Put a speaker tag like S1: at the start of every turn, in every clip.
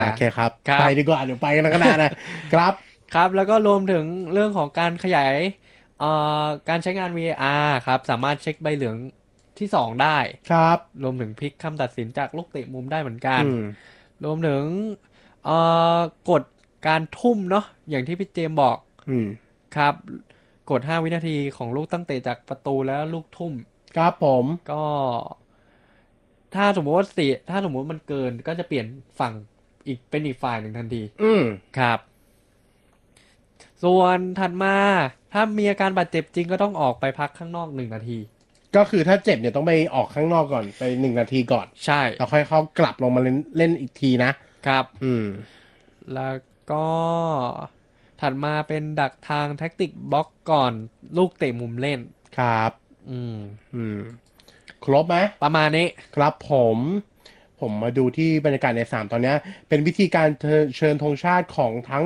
S1: โอเคครับ
S2: ครับ
S1: ไปดีกว่าเดี๋ยวไปกันนานนะครับ
S2: ครับแล้วก็รวมถึงเรื่องของการขยายการใช้งาน VAR ครับสามารถเช็คใบเหลืองที่2ได้
S1: ครับ
S2: รวมถึงพลิกคำตัดสินจากลูกเตะมุมได้เหมือนกัน
S1: อืม
S2: รวมถึงเอ่กฎการทุ่มเนาะอย่างที่พี่เจมส์บอก
S1: อืม
S2: ครับกด5 วินาทีของลูกตั้งเตะจากประตูแล้วลูกทุ่ม
S1: ครับผม
S2: ก็ถ้าสมมติมันเกินก็จะเปลี่ยนฝั่งอีกฝ่ายหนึ่งทันที
S1: อืม
S2: ครับ ส่วนถัดมาถ้ามีอาการบาดเจ็บจริงก็ต้องออกไปพักข้างนอก1 นาที
S1: ก็คือถ้าเจ็บเนี่ยต้องไปออกข้างนอกก่อนไป1 นาทีก่อน
S2: ใช่
S1: แล้วค่อยเข้ากลับลงมาเล่นอีกทีนะ
S2: ครับ
S1: อืม
S2: แล้วก็ถัดมาเป็นดักทางแท็กติกบล็อกก่อนลูกเตะมุมเล่น
S1: ครับ
S2: อืม
S1: อืมครบไหม
S2: ประมาณนี้
S1: ครับผมมาดูที่บรรยากาศในสนามตอนเนี้ยเป็นวิธีการเชิญธงชาติของทั้ง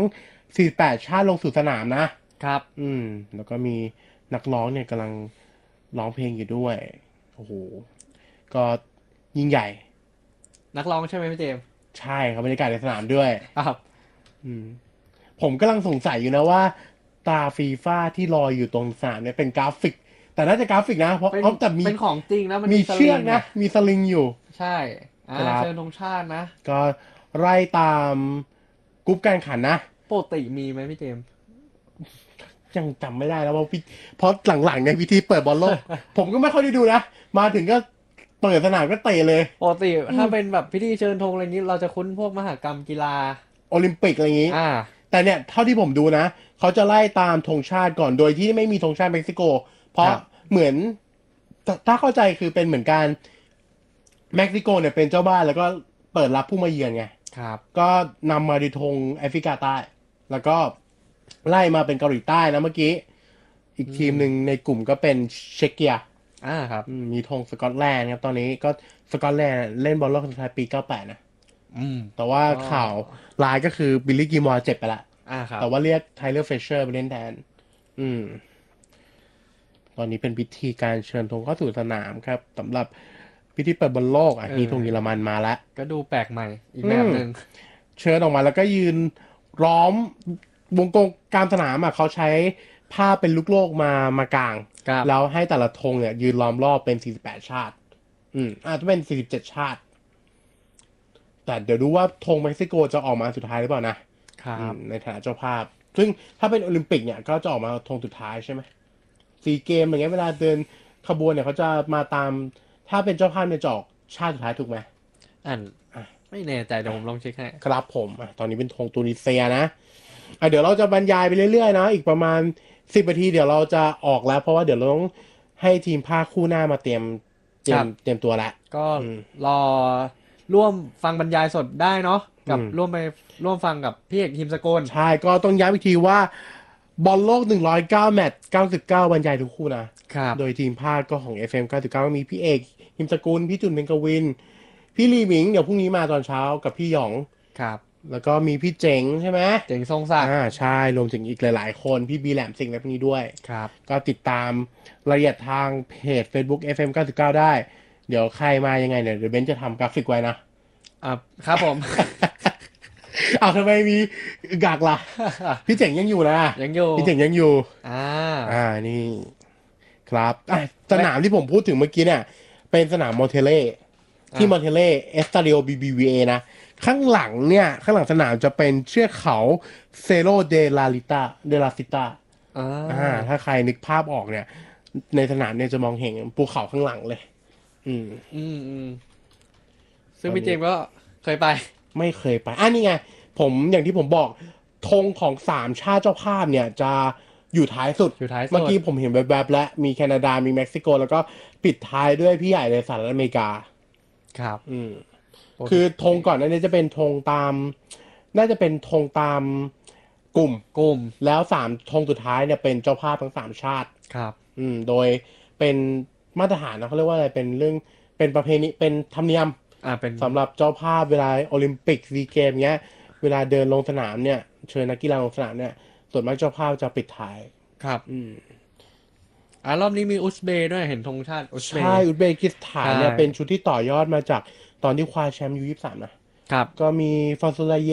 S1: 48ชาติลงสู่สนามนะ
S2: ครับ
S1: อืมแล้วก็มีนักร้องเนี่ยกำลังร้องเพลงอยู่ด้วยโอ้โหก็ยิ่งใหญ่
S2: นักร้องใช่ไหมพี่เจมส์
S1: ใช่ครับบรรยากาศในสนามด้วย
S2: ครับ
S1: อืมผมกำลังสงสัยอยู่นะว่าตราฟีฟ่าที่ลอยอยู่ตรงสนามเนี่ยเป็นกราฟิกแต่น่าจะกราฟิกนะเพราะ
S2: เป็น
S1: เอาแต่มี
S2: เป็นของจริงนะมัน
S1: มี
S2: มีส
S1: เชือกนะ
S2: ลิงอ่ะ
S1: มีสลิงอยู่
S2: ใช่
S1: ครับ
S2: เชิญธงชาตินะ
S1: ก็ไล่ตามกรุ๊ปการแข่งขันนะ
S2: ปกติมีไหมพี่เจมส์
S1: ยังจำไม่ได้แล้วว่าเพราะหลังๆในพิธีเปิดบอลโลกผมก็ไม่ค่อยได้ดูนะมาถึงก็เปิดสนามก็เตะเลย
S2: ปกติ
S1: อืม
S2: ถ้าเป็นแบบพิธีเชิญธงอะไรนี้เราจะคุ้นพวกมหกรรมกีฬา
S1: โอลิมปิกอะไรอย่างนี้
S2: อ่า
S1: แต่เนี่ยเท่าที่ผมดูนะเขาจะไล่ตามธงชาติก่อนโดยที่ไม่มีธงชาติเม็กซิโกเพราะ
S2: ครับ
S1: เหมือนถ้าเข้าใจคือเป็นเหมือนการเม็กซิโกเนี่ยเป็นเจ้าบ้านแล้วก็เปิดรับผู้มาเยือนไง
S2: ครับ
S1: ก็นำมาด้วยธงแอฟริกาใต้แล้วก็ไล่มาเป็นเกาหลีใต้นะเมื่อกี้อีก
S2: อื
S1: ทีม
S2: ม
S1: หนึ่งในกลุ่มก็เป็นเชกเกีย
S2: ครับ
S1: มีธงสกอตแลนด์ครับตอนนี้ก็สกอตแลนด์เล่นบอลโลกครั้งสุดท้ายปี98นะ
S2: อืม
S1: แต่ว่า
S2: ก็
S1: ข่าวร้ายก็คือบิลลี่กิมอร์เจ็บไปละ
S2: ครับ
S1: แต่ว่าเรียกไทเลอร์เฟเชอร์ไปเล่นแทนอืมตอนนี้เป็นพิธีการเชิญธงเข้าสู่สนามครับสำหรับพิธีเปิดบอลโลก
S2: เอ
S1: มีธงเยอร
S2: อ
S1: มันมาแล้ว
S2: ก็ดูแปลกใหม่อีก
S1: อืม
S2: แบบหนึ่ง
S1: เชิญออกมาแล้วก็ยืนล้อมวงกลมกลางสนามเขาใช้ผ้าเป็นลูกโลกมากาง
S2: ครับ
S1: แล้วให้แต่ละธงเนี่ยยืนล้อมรอบเป็น48ชาติอาจจะเป็น47ชาติ แต่เดี๋ยวดูว่าธงเม็กซิโกจะออกมาสุดท้ายหรือเปล่านะ
S2: ครับ
S1: ในฐานะเจ้าภาพซึ่งถ้าเป็นโอลิมปิกเนี่ยก็จะออกมาธงสุดท้ายใช่ไหมซีเกมอย่างเงี้ยเวลาเดินขบวนเนี่ยเขาจะมาตามถ้าเป็นเจ้าภาพเนี่ยจะออกชาติสุดท้ายถูกไหม
S2: อัน
S1: อ่ะ
S2: ไม่แน่ใจเดี๋ยวผมลองเช็คให้
S1: ครับผมตอนนี้เป็นธงตูนิเซียนะเดี๋ยวเราจะบรรยายไปเรื่อยๆนะอีกประมาณ10 นาทีเดี๋ยวเราจะออกแล้วเพราะว่าเดี๋ยวเราต้องให้ทีมภาคคู่หน้ามาเตรียมเต
S2: ครับ
S1: รียมเตรียมตัวแล้ว
S2: ก็
S1: อืม
S2: รอร่วมฟังบรรยายสดได้เนาะกับ
S1: อืม
S2: ร่วมฟังกับพี่เอกทีมสกล
S1: ใช่ก็ต้องย้ำอีกทีว่าบอลโลก109แมตช์99บรรยายทุกคู่นะ
S2: ครับ
S1: โดยทีมภาคก็ของ FM 99ก็มีพี่เอกหิมสกุลพี่จุนเบงกวินพี่ลีหมิงเดี๋ยวพรุ่งนี้มาตอนเช้ากับพี่หยอง
S2: ครับ
S1: แล้วก็มีพี่เจ๋งใช่ไหม
S2: เจ๋งทรงศักดิ์
S1: ใช่รวมถึงอีกหลายๆคนพี่บีแหลมสิงห์และพวกนี้ด้วย
S2: ครับ
S1: ก็ติดตามรายละเอียดทางเพจ Facebook FM 99ได้เดี๋ยวใครมายังไงเนี่ยเดี๋ยวเบนจะทำกราฟิกไว้นะ
S2: อ่าครับผม
S1: เอาทำไมมีกากล่ะพี่เจ๋งยังอยู่นะ
S2: ยังอยู่
S1: พี่เจ๋งยังอยู่
S2: อ่า
S1: นี่ครับส
S2: และ
S1: นามที่ผมพูดถึงเมื่อกี้เนี่ยเป็นสนามมอนเทเล่ที่มอนเทเล่เอสตาดิโอBBVAนะข้างหลังเนี่ยข้างหลังสนามจะเป็นเชือกเขาเซโรเดลาซิตา
S2: อ่
S1: ถ้า
S2: า
S1: ใครนึกภาพออกเนี่ยในสนามเนี่ยจะมองเห็นภูเขาข้างหลังเลยอืม
S2: อืมซึ่
S1: ตอนนี้
S2: งพี่เจมส์ก็เคยไป
S1: ไม่เคยไปนี่ไงผมอย่างที่ผมบอกธงของ3 ชาติเจ้าภาพเนี่ยจะอยู่ท้ายสุด
S2: อยู่ท้ายสุด
S1: เมื่อกี้ผมเห็นแวบๆแล้วมีแคนาดามีเม็กซิโกแล้วก็ปิดท้ายด้วยพี่ใหญ่ในสหรัฐอเมริกา
S2: ครับ
S1: อืม
S2: ปก
S1: คือธ
S2: ติ
S1: งก่อนอันนี้จะเป็นธงตามน่าจะเป็นธงตามกลุ่ม
S2: กลุ่ม
S1: แล้ว3 ธงสุดท้ายเนี่ยเป็นเจ้าภาพทั้ง3 ชาติ
S2: ครับ
S1: โดยเป็นมาตรฐานนะเขาเรียกว่าอะไรเป็นเรื่องเป็นประเพณีเป็นธรรมเนียม
S2: เป็น
S1: สำหรับเจ้าภาพเวลาโอลิมปิกซีเกมเงี้ยเวลาเดินลงสนามเนี่ยเชิญนักกีฬาลงสนามเนี่ยส่วนมากเจ้าภาพจะปิดท้าย
S2: ครับ
S1: อืม
S2: รอบนี้มีอุซเบย์ด้วยเห็นธงชาติอุซเบ
S1: ใช่
S2: ย์
S1: อุซเบกิสถาน
S2: ใช่
S1: เนี่ยเป็นชุดที่ต่อยอดมาจากตอนที่คว้าแชมป์ยู23นะครับก็มีฟาซูลาเย